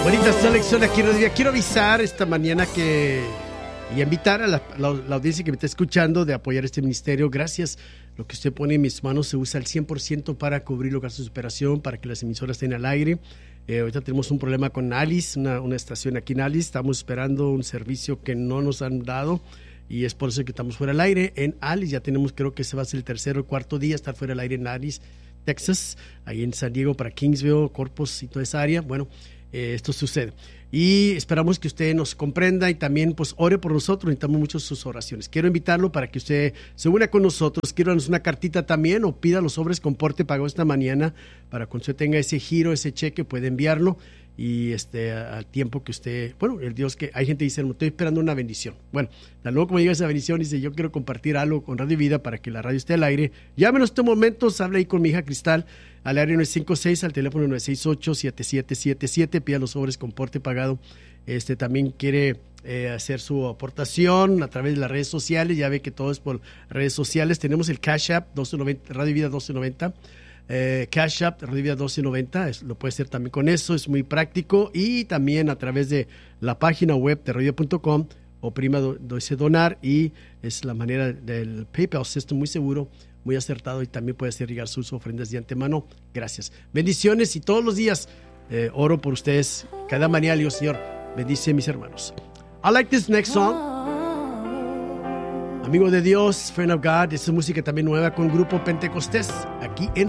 Bonita selección aquí en Radio Vida. Quiero avisar esta mañana y invitar a la audiencia que me está escuchando de apoyar este ministerio. Gracias. Lo que usted pone en mis manos se usa al 100% para cubrir los gastos de operación, para que las emisoras estén al aire. Ahorita tenemos un problema con Alice, una estación aquí en Alice. Estamos esperando un servicio que no nos han dado y es por eso que estamos fuera del aire en Alice. Ya tenemos, creo que ese va a ser el tercer o cuarto día estar fuera del aire en Alice, Texas, ahí en San Diego para Kingsville, Corpus y toda esa área. Bueno, esto sucede y esperamos que usted nos comprenda y también pues ore por nosotros. Necesitamos mucho sus oraciones. Quiero invitarlo para que usted se una con nosotros. Quiero darnos una cartita también o pida los sobres con porte pagado esta mañana para cuando usted tenga ese giro, ese cheque, puede enviarlo y al tiempo que usted, bueno, el Dios que hay gente que dice, estoy esperando una bendición. Bueno, tal luego como llega esa bendición, dice, yo quiero compartir algo con Radio Vida para que la radio esté al aire. Llámenos en estos momentos, hable ahí con mi hija Cristal al área 956, al teléfono 968-7777, pida los sobres con porte pagado. También quiere hacer su aportación a través de las redes sociales, ya ve que todo es por redes sociales. Tenemos el Cash App 1290, Radio Vida 1290. Cash App, Radio Vida 1290, lo puede hacer también con eso, es muy práctico, y también a través de la página web de radio.com, oprima dice donar, y es la manera del PayPal system, muy seguro, muy acertado, y también puede hacer llegar sus ofrendas de antemano. Gracias, bendiciones, y todos los días oro por ustedes, cada mañana digo, Señor, bendice a mis hermanos. I like this next song. Amigo de Dios, Friend of God, esa música también nueva con Grupo Pentecostés, aquí en